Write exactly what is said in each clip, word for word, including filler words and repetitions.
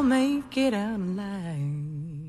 make it out alive.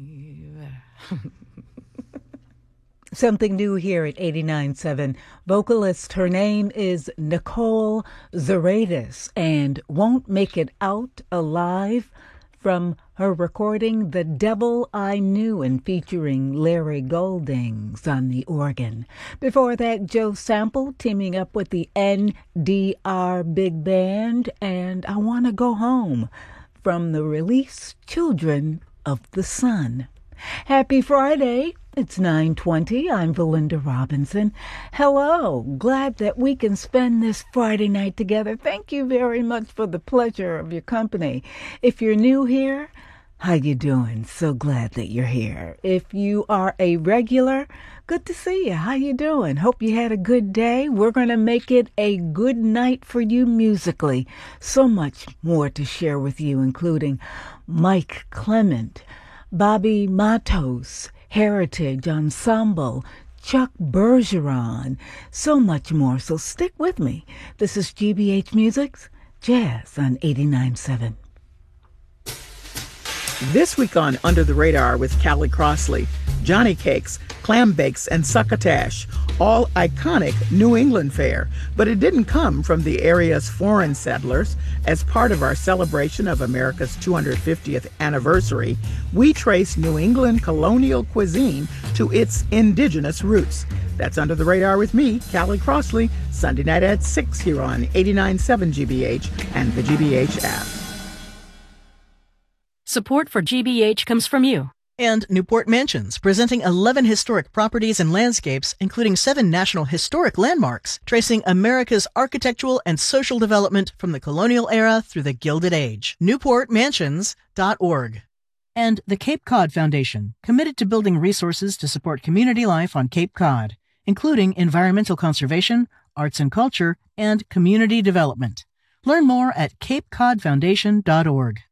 Something new here at eighty-nine point seven. Vocalist, her name is Nicole Zaradis, and Won't Make It Out Alive from her recording The Devil I Knew, and featuring Larry Goldings on the organ. Before that, Joe Sample teaming up with the N D R Big Band, and I Want to Go Home from the release Children of the Sun. Happy Friday. It's nine twenty. I'm Belinda Robinson. Hello. Glad that we can spend this Friday night together. Thank you very much for the pleasure of your company. If you're new here, how you doing? So glad that you're here. If you are a regular, good to see you. How you doing? Hope you had a good day. We're going to make it a good night for you musically. So much more to share with you, including Mike Clement, Bobby Matos, Heritage Ensemble, Chuck Bergeron, so much more. So stick with me. This is G B H Music's Jazz on eighty-nine point seven. This week on Under the Radar with Callie Crossley, Johnny Cakes, Clam Bakes, and Succotash, all iconic New England fare, but it didn't come from the area's foreign settlers. As part of our celebration of America's two hundred fiftieth anniversary, we trace New England colonial cuisine to its indigenous roots. That's Under the Radar with me, Callie Crossley, Sunday night at six here on eighty-nine point seven G B H and the G B H app. Support for G B H comes from you. And Newport Mansions, presenting eleven historic properties and landscapes, including seven National Historic Landmarks, tracing America's architectural and social development from the colonial era through the Gilded Age. newport mansions dot org. And the Cape Cod Foundation, committed to building resources to support community life on Cape Cod, including environmental conservation, arts and culture, and community development. Learn more at cape cod foundation dot org.